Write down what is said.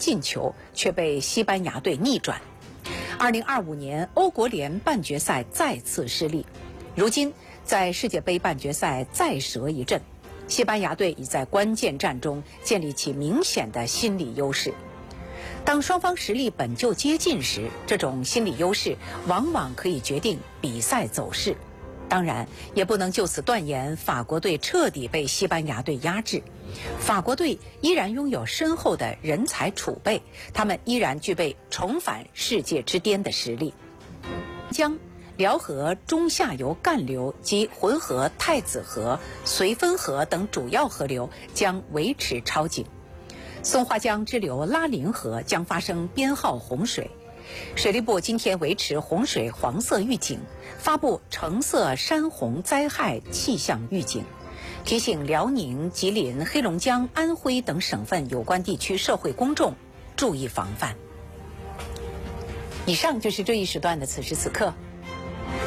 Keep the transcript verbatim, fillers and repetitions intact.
进球，却被西班牙队逆转。二零二五年欧国联半决赛再次失利，如今在世界杯半决赛再折一阵，西班牙队已在关键战中建立起明显的心理优势。当双方实力本就接近时，这种心理优势往往可以决定比赛走势。当然，也不能就此断言法国队彻底被西班牙队压制。法国队依然拥有深厚的人才储备，他们依然具备重返世界之巅的实力。江、辽河中下游干流及浑河、太子河、绥芬河等主要河流将维持超警。松花江支流拉林河将发生编号洪水。水利部今天维持洪水黄色预警，发布橙色山洪灾害气象预警，提醒辽宁、吉林、黑龙江、安徽等省份有关地区社会公众注意防范。以上就是这一时段的此时此刻。